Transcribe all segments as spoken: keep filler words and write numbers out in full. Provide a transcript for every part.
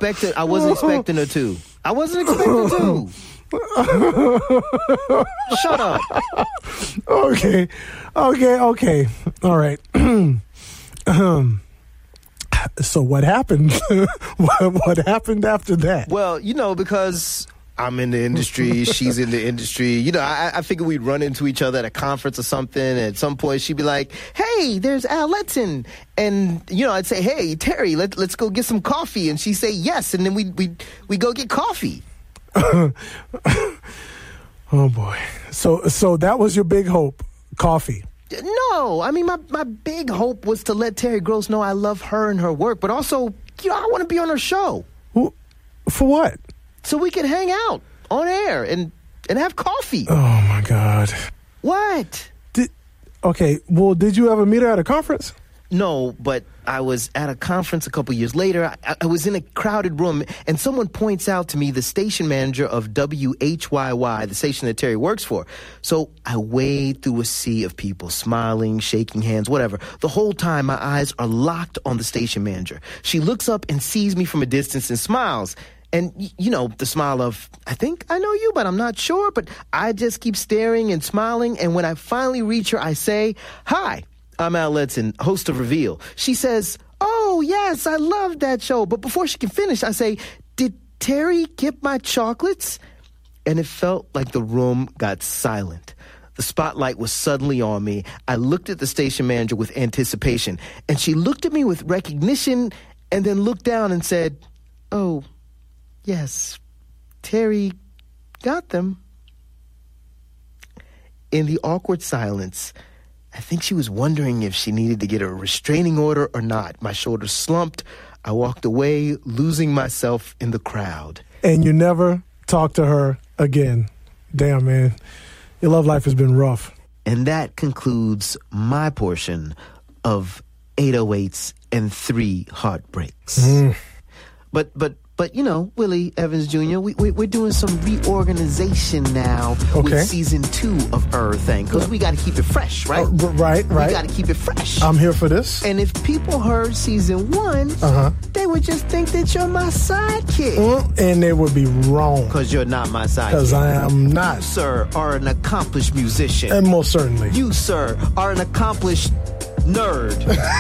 expecting. I wasn't expecting her to. I wasn't expecting to. Shut up. Okay, okay, okay. All right. um. So what happened? what, what happened after that? Well, you know, because I'm in the industry, she's in the industry. You know, I, I figured we'd run into each other at a conference or something. And at some point, she'd be like, "Hey, there's Al Letson," and you know, I'd say, "Hey, Terry, let, let's go get some coffee," and she'd say, "Yes," and then we we we go get coffee. Oh boy! So so that was your big hope, coffee. No, I mean, my, my big hope was to let Terry Gross know I love her and her work, but also, you know, I want to be on her show. For what? So we can hang out on air and, and have coffee. Oh, my God. What? Did, okay, well, did you ever meet her at a conference? No, but I was at a conference a couple years later. I, I was in a crowded room, and someone points out to me the station manager of W H Y Y, the station that Terry works for. So I wade through a sea of people, smiling, shaking hands, whatever. The whole time, my eyes are locked on the station manager. She looks up and sees me from a distance and smiles. And, you know, the smile of, I think I know you, but I'm not sure. But I just keep staring and smiling. And when I finally reach her, I say, "Hi, I'm Al Letson, host of Reveal." She says, "Oh, yes, I love that show." But before she can finish, I say, "Did Terry get my chocolates?" And it felt like the room got silent. The spotlight was suddenly on me. I looked at the station manager with anticipation, and she looked at me with recognition and then looked down and said, "Oh, yes, Terry got them." In the awkward silence, I think she was wondering if she needed to get a restraining order or not. My shoulders slumped. I walked away, losing myself in the crowd. And you never talked to her again. Damn, man. Your love life has been rough. And that concludes my portion of eight oh eights and three heartbreaks. Mm. But, but, But, you know, Willie Evans Junior, we, we, we're doing some reorganization now okay. with season two of Everything, because we got to keep it fresh, right? Uh, right, right. We got to keep it fresh. I'm here for this. And if people heard season one, uh-huh. they would just think that you're my sidekick. Mm, and they would be wrong. Because you're not my sidekick. Because I am not. You, sir, are an accomplished musician. And most certainly. You, sir, are an accomplished nerd.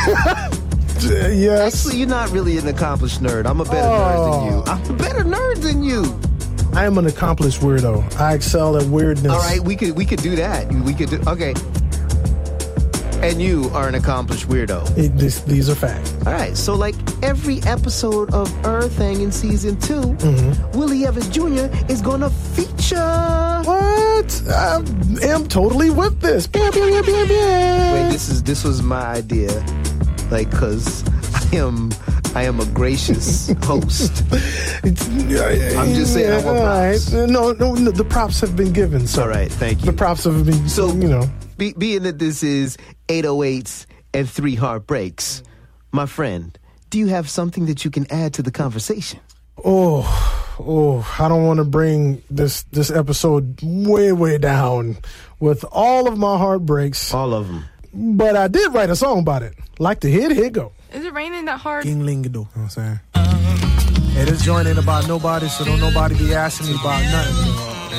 Yes. Actually, you're not really an accomplished nerd. I'm a better oh. nerd than you. I'm a better nerd than you. I am an accomplished weirdo. I excel at weirdness. All right, we could we could do that. We could do okay. And you are an accomplished weirdo. It, this, these are facts. All right, so like every episode of Everything in season two, mm-hmm. Willie Evans Junior is gonna feature. What? I am totally with this. Wait, this is this was my idea. Like, cause I am, I am a gracious host. It's, uh, I'm just saying, yeah, I want props. Right. No, no, no, the props have been given. So all right, thank you. The props have been, so you know. Be, being that this is eight oh eights and three heartbreaks, my friend, do you have something that you can add to the conversation? Oh, oh, I don't want to bring this this episode way, way down with all of my heartbreaks. All of them. But I did write a song about it. Like to hit, here go. Is it raining that hard? King Lingado. You know what I'm saying? Hey, this joint ain't about nobody, so don't nobody be asking me about nothing.